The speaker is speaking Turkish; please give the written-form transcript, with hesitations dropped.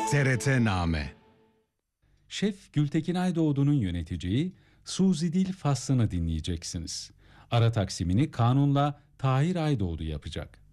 TRT-Name. Şef Gültekin Aydoğdu'nun yöneteceği Suzi Dil faslını dinleyeceksiniz. Ara taksimini Kanun'la Tahir Aydoğdu yapacak.